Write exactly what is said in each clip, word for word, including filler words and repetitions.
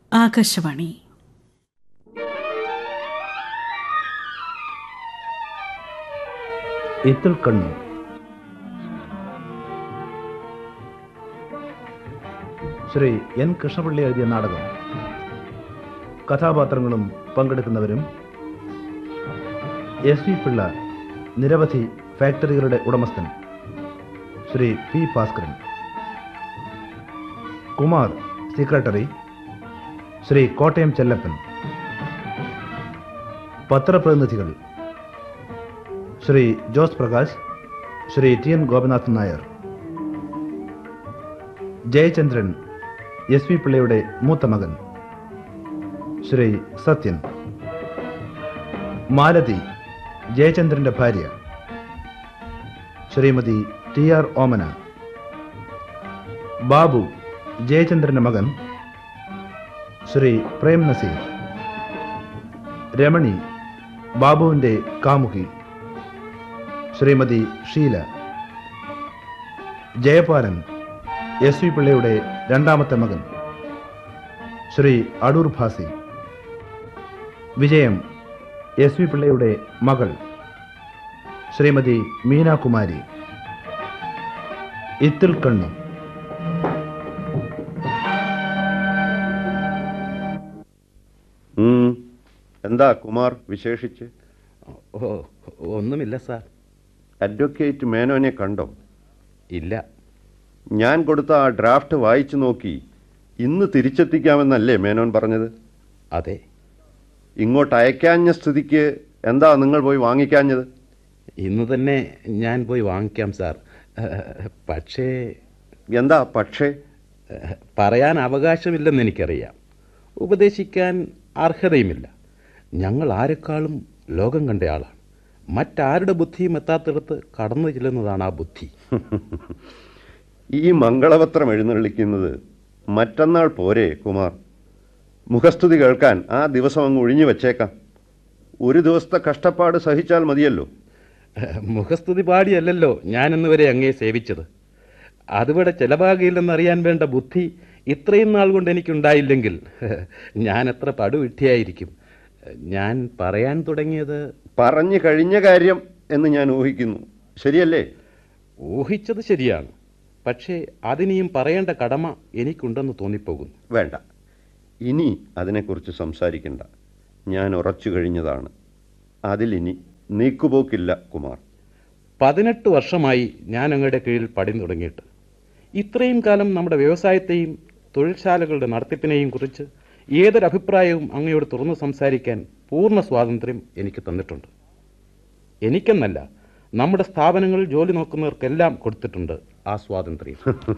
ആകാശവാണി. ഇത്തിൽ കണ്ണു. ശ്രീ എൻ കൃഷ്ണപിള്ളി എഴുതിയ നാടകം. കഥാപാത്രങ്ങളും പങ്കെടുക്കുന്നവരും: എസ് വി പിള്ള, നിരവധി ഫാക്ടറികളുടെ ഉടമസ്ഥൻ, Shri P Bhaskaran. Kumar, secretary, Shri Kottayam Chellappan. പത്രപ്രതിനിധികൾ: Shri Jose Prakash, Shri T N ഗോപനാഥൻ Nair. Jayachandran, S V പിള്ളയുടെ മൂത്ത മകൻ, ശ്രീ സത്യൻ. മാലതി, ജയചന്ദ്രന്റെ ഭാര്യ, ശ്രീമതി ടി ആർ ഓമന. ബാബു, ജയചന്ദ്രന്റെ മകൻ, ശ്രീ പ്രേം നസീർ. രമണി, ബാബുവിന്റെ കാമുകി, ശ്രീമതി ഷീല. ജയപാലൻ, എസ് വി പിള്ളയുടെ രണ്ടാമത്തെ മകൻ, ശ്രീ അടൂർ ഭാസി. വിജയം, എസ് വി പിള്ളയുടെ മകൾ, ശ്രീമതി മീനാകുമാരി. ഇത്തിൽ കണ്ണു. എന്താ കുമാർ വിശേഷിച്ച്? ഓ, ഒന്നുമില്ല സാർ. അഡ്വക്കേറ്റ് മേനോനെ കണ്ടോ? ഇല്ല. ഞാൻ കൊടുത്ത ആ ഡ്രാഫ്റ്റ് വായിച്ചു നോക്കി. ഇന്ന് തിരിച്ചെത്തിക്കാമെന്നല്ലേ മേനോൻ പറഞ്ഞത്? അതെ. ഇങ്ങോട്ട് അയക്കാഞ്ഞ സ്ഥിതിക്ക് എന്താ നിങ്ങൾ പോയി വാങ്ങിക്കാഞ്ഞത്? ഇന്ന് തന്നെ ഞാൻ പോയി വാങ്ങിക്കാം സാർ. പക്ഷേ... എന്താ പക്ഷേ? പറയാൻ അവകാശമില്ലെന്ന് എനിക്കറിയാം. ഉപദേശിക്കാൻ അർഹതയുമില്ല. ഞങ്ങൾ ആരെക്കാളും ലോകം കണ്ട ആളാണ്. മറ്റാരുടെ ബുദ്ധിയും എത്താത്തിടത്ത് കടന്നു ചെല്ലുന്നതാണ് ആ ബുദ്ധി. ഈ മംഗളപത്രം എഴുന്നള്ളിക്കുന്നത് മറ്റന്നാൾ പോരെ കുമാർ? മുഖസ്തുതി കേൾക്കാൻ ആ ദിവസം അങ്ങ് ഒഴിഞ്ഞു വച്ചേക്കാം. ഒരു ദിവസത്തെ കഷ്ടപ്പാട് സഹിച്ചാൽ മതിയല്ലോ. മുഖസ്തുതി പാടിയല്ലല്ലോ ഞാനിന്ന് വരെ അങ്ങേ സേവിച്ചത്. അതിവിടെ ചെലവാകില്ലെന്നറിയാൻ വേണ്ട ബുദ്ധി ഇത്രയും നാൾ കൊണ്ട് എനിക്കുണ്ടായില്ലെങ്കിൽ ഞാൻ എത്ര പടുവിട്ടിയായിരിക്കും. ഞാൻ പറയാൻ തുടങ്ങിയത്... പറഞ്ഞു കഴിഞ്ഞ കാര്യം എന്ന് ഞാൻ ഊഹിക്കുന്നു. ശരിയല്ലേ? ഊഹിച്ചത് ശരിയാണ്. പക്ഷേ അതിനിയും പറയേണ്ട കടമ എനിക്കുണ്ടെന്ന് തോന്നിപ്പോകുന്നു. വേണ്ട, ഇനി അതിനെക്കുറിച്ച് സംസാരിക്കണ്ട. ഞാൻ ഉറച്ചു കഴിഞ്ഞതാണ്. അതിലിനി നീക്കുപോക്കില്ല കുമാർ. പതിനെട്ട് വർഷമായി ഞാൻ അങ്ങയുടെ കീഴിൽ പടി തുടങ്ങിയിട്ട്. ഇത്രയും കാലം നമ്മുടെ വ്യവസായത്തെയും തൊഴിൽശാലകളുടെ നടത്തിപ്പിനെയും കുറിച്ച് ഏതൊരഭിപ്രായവും അങ്ങയോട് തുറന്നു സംസാരിക്കാൻ പൂർണ്ണ സ്വാതന്ത്ര്യം എനിക്ക് തന്നിട്ടുണ്ട്. എനിക്കെന്നല്ല, നമ്മുടെ സ്ഥാപനങ്ങളിൽ ജോലി നോക്കുന്നവർക്കെല്ലാം കൊടുത്തിട്ടുണ്ട് ആ സ്വാതന്ത്ര്യം.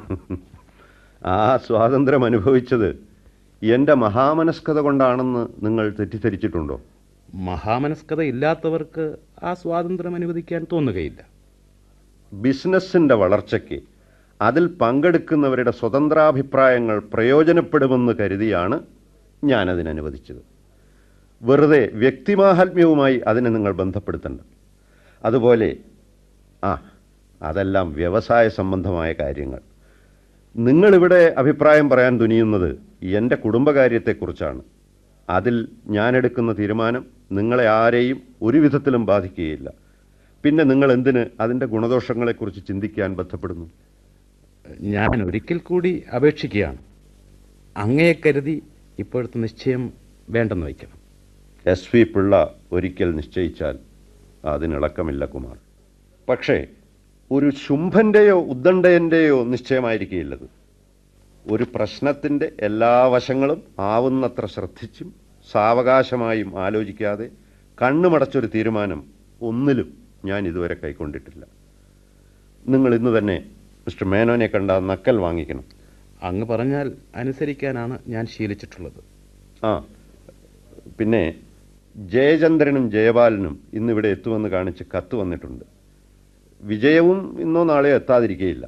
ആ സ്വാതന്ത്ര്യം അനുഭവിച്ചത് എൻ്റെ മഹാമനസ്കത കൊണ്ടാണെന്ന് നിങ്ങൾ തെറ്റിദ്ധരിച്ചിട്ടുണ്ടോ? മഹാമനസ്കത ഇല്ലാത്തവർക്ക് ആ സ്വാതന്ത്ര്യം അനുവദിക്കാൻ തോന്നുകയില്ല. ബിസിനസ്സിൻ്റെ വളർച്ചയ്ക്ക് അതിൽ പങ്കെടുക്കുന്നവരുടെ സ്വതന്ത്രാഭിപ്രായങ്ങൾ പ്രയോജനപ്പെടുമെന്ന് കരുതിയാണ് ഞാനതിനനുവദിച്ചത്. വെറുതെ വ്യക്തിമാഹാത്മ്യവുമായി അതിനെ നിങ്ങൾ ബന്ധപ്പെടുത്തണ്ട. അതുപോലെ ആ അതെല്ലാം വ്യവസായ സംബന്ധമായ കാര്യങ്ങൾ. നിങ്ങളിവിടെ അഭിപ്രായം പറയാൻ തുനിയുന്നത് എൻ്റെ കുടുംബകാര്യത്തെക്കുറിച്ചാണ്. അതിൽ ഞാനെടുക്കുന്ന തീരുമാനം നിങ്ങളെ ആരെയും ഒരു വിധത്തിലും ബാധിക്കുകയില്ല. പിന്നെ നിങ്ങൾ എന്തിന് അതിൻ്റെ ഗുണദോഷങ്ങളെക്കുറിച്ച് ചിന്തിക്കാൻ ബന്ധപ്പെടുന്നു? ഞാൻ ഒരിക്കൽ കൂടി അപേക്ഷിക്കുകയാണ്. അങ്ങയെ കരുതി ഇപ്പോഴത്തെ നിശ്ചയം വേണ്ടെന്ന് വയ്ക്കണം. എസ് വി പിള്ള ഒരിക്കൽ നിശ്ചയിച്ചാൽ അതിനിളക്കമില്ല കുമാർ. പക്ഷേ ഒരു ശുംഭൻ്റെയോ ഉദ്ദണ്ഡയൻ്റെയോ നിശ്ചയമായിരിക്കില്ലത്. ഒരു പ്രശ്നത്തിൻ്റെ എല്ലാ വശങ്ങളും ആവുന്നത്ര ശ്രദ്ധിച്ചും സാവകാശമായും ആലോചിക്കാതെ കണ്ണുമടച്ചൊരു തീരുമാനം ഒന്നിലും ഞാൻ ഇതുവരെ കൈക്കൊണ്ടിട്ടില്ല. നിങ്ങൾ ഇന്ന് തന്നെ മിസ്റ്റർ മേനോനെ കണ്ട നക്കൽ വാങ്ങിക്കണം. അങ്ങ് പറഞ്ഞാൽ അനുസരിക്കാനാണ് ഞാൻ ശീലിച്ചിട്ടുള്ളത്. ആ പിന്നെ ജയചന്ദ്രനും ജയപാലനും ഇന്നിവിടെ എത്തുമെന്ന് കാണിച്ച് കത്ത് വന്നിട്ടുണ്ട്. വിജയവും ഇന്നോ നാളെയോ എത്താതിരിക്കുകയില്ല.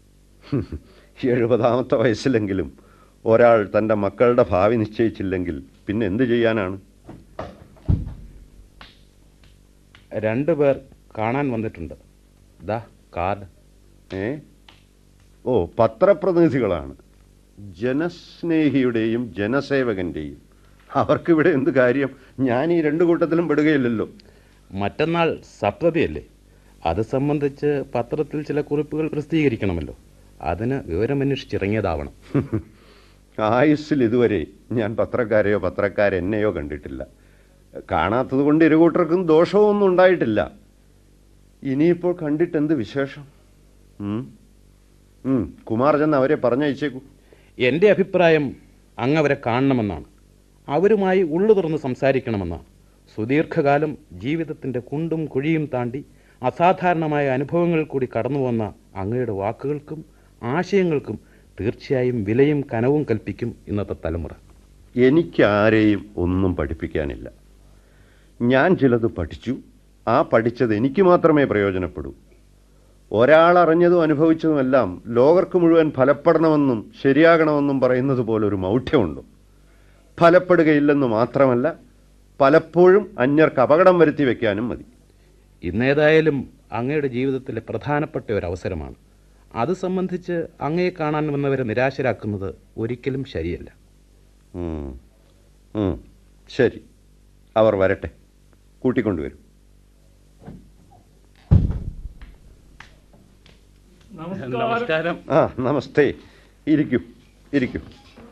എഴുപതാമത്തെ വയസ്സിലെങ്കിലും ഒരാൾ തൻ്റെ മക്കളുടെ ഭാവി നിശ്ചയിച്ചില്ലെങ്കിൽ പിന്നെ എന്ത് ചെയ്യാനാണ്? രണ്ടു പേർ കാണാൻ വന്നിട്ടുണ്ട്. ദാ കാർഡ്. ഏ ഓ, പത്രപ്രതിനിധികളാണ്. ജനസ്നേഹിയുടെയും ജനസേവകന്റെയും. അവർക്കിവിടെ എന്ത് കാര്യം? ഞാൻ ഈ രണ്ടു കൂട്ടത്തിലും പെടുകയില്ലല്ലോ. മറ്റന്നാൾ സപ്തതിയല്ലേ? അത് സംബന്ധിച്ച് പത്രത്തിൽ ചില കുറിപ്പുകൾ പ്രസിദ്ധീകരിക്കണമല്ലോ. അതിന് വിവരമന്വേഷിച്ചിറങ്ങിയതാവണം. ആയുസ്സിൽ ഇതുവരെ ഞാൻ പത്രക്കാരെയോ പത്രക്കാരെന്നെയോ കണ്ടിട്ടില്ല. കാണാത്തത് കൊണ്ട് ഇരുകൂട്ടർക്കും ദോഷമൊന്നും ഉണ്ടായിട്ടില്ല. ഇനിയിപ്പോൾ കണ്ടിട്ടെന്ത് വിശേഷം? കുമാർ ചെന്ന് അവരെ പറഞ്ഞയച്ചേക്കൂ. എൻ്റെ അഭിപ്രായം അങ്ങ് അവരെ കാണണമെന്നാണ്. അവരുമായി ഉള്ളു തുറന്ന് സംസാരിക്കണമെന്നാണ്. സുദീർഘകാലം ജീവിതത്തിൻ്റെ കുണ്ടും കുഴിയും താണ്ടി അസാധാരണമായ അനുഭവങ്ങൾ കൂടി കടന്നു വന്ന അങ്ങയുടെ വാക്കുകൾക്കും ആശയങ്ങൾക്കും തീർച്ചയായും വിലയും കനവും കൽപ്പിക്കും ഇന്നത്തെ തലമുറ. എനിക്കാരെയും ഒന്നും പഠിപ്പിക്കാനില്ല. ഞാൻ ചിലത് പഠിച്ചു. ആ പഠിച്ചത് എനിക്ക് മാത്രമേ പ്രയോജനപ്പെടൂ. ഒരാളറിഞ്ഞതും അനുഭവിച്ചതുമെല്ലാം ലോകർക്ക് മുഴുവൻ ഫലപ്പെടണമെന്നും ശരിയാകണമെന്നും പറയുന്നത് പോലൊരു മൗഢ്യമുണ്ടോ? ഫലപ്പെടുകയില്ലെന്ന് മാത്രമല്ല, പലപ്പോഴും അന്യർക്ക് അപകടം വരുത്തി വയ്ക്കാനും മതി. ഇന്നേതായാലും അങ്ങയുടെ ജീവിതത്തിലെ പ്രധാനപ്പെട്ട ഒരു അവസരമാണ്. അത് സംബന്ധിച്ച് അങ്ങയെ കാണാൻ വന്നവരെ നിരാശരാക്കുന്നത് ഒരിക്കലും ശരിയല്ല. ശരി, അവർ വരട്ടെ. കൂട്ടിക്കൊണ്ടുവരും. നമസ്കാരം. ആ, നമസ്തേ. ഇരിക്കൂ, ഇരിക്കൂ,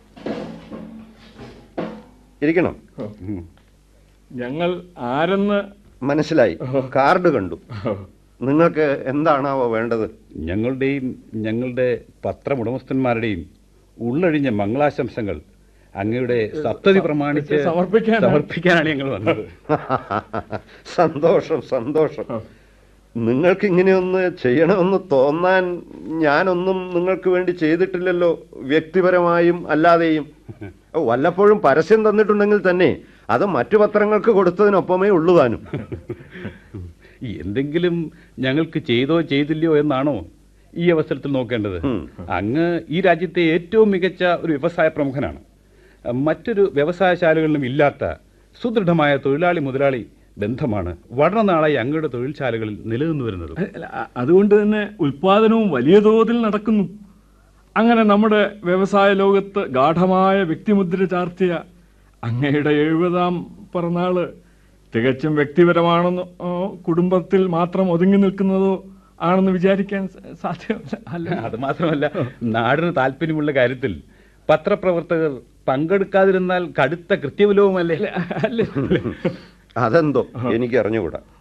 ഇരിക്കണം. ഞങ്ങൾ ആരെന്ന് മനസ്സിലായി. കാർഡ് കണ്ടു. നിങ്ങൾക്ക് എന്താണാവോ വേണ്ടത്? ഞങ്ങളുടെയും ഞങ്ങളുടെ പത്രമുടമസ്ഥന്മാരുടെയും ഉള്ളഴിഞ്ഞ മംഗളാശംസകൾ അങ്ങയുടെ സപ്തതി പ്രമാണിച്ച് സമർപ്പിക്കാൻ സമർപ്പിക്കാനാണ് ഞങ്ങൾ വന്നത്. സന്തോഷം, സന്തോഷം. നിങ്ങൾക്ക് ഇങ്ങനെയൊന്ന് ചെയ്യണമെന്ന് തോന്നാൻ ഞാനൊന്നും നിങ്ങൾക്ക് വേണ്ടി ചെയ്തിട്ടില്ലല്ലോ, വ്യക്തിപരമായും അല്ലാതെയും. വല്ലപ്പോഴും പരസ്യം തന്നിട്ടുണ്ടെങ്കിൽ തന്നെ അത് മറ്റു പത്രങ്ങൾക്ക് കൊടുത്തതിനൊപ്പമേ ഉള്ളൂ താനും. എന്തെങ്കിലും ഞങ്ങൾക്ക് ചെയ്തോ ചെയ്തില്ലയോ എന്നാണോ ഈ അവസരത്തിൽ നോക്കേണ്ടത്? അങ്ങ് ഈ രാജ്യത്തെ ഏറ്റവും മികച്ച ഒരു വ്യവസായ പ്രമുഖനാണ്. മറ്റൊരു വ്യവസായശാലകളിലും ഇല്ലാത്ത സുദൃഢമായ തൊഴിലാളി മുതലാളി ബന്ധമാണ് വളരെ നാളായി അങ്ങയുടെ തൊഴിൽശാലകളിൽ നിലനിന്നു വരുന്നത്. അതുകൊണ്ട് തന്നെ ഉൽപാദനവും വലിയ തോതിൽ നടക്കുന്നു. അങ്ങനെ നമ്മുടെ വ്യവസായ ലോകത്ത് ഗാഠമായ വ്യക്തിമുദ്ര ചാർത്തിയ അങ്ങയുടെ എഴുപതാം പിറന്നാള് തികച്ചും വ്യക്തിപരമാണെന്നോ കുടുംബത്തിൽ മാത്രം ഒതുങ്ങി നിൽക്കുന്നതോ ആണെന്ന് വിചാരിക്കാൻ സാധ്യമല്ല. അത് മാത്രമല്ല, നാടിന് താല്പര്യമുള്ള കാര്യത്തിൽ പത്രപ്രവർത്തകർ പങ്കെടുക്കാതിരുന്നാൽ കടുത്ത കൃത്യവിലോപമല്ലേ? അതെന്തോ എനിക്ക് അറിഞ്ഞുകൂടാ.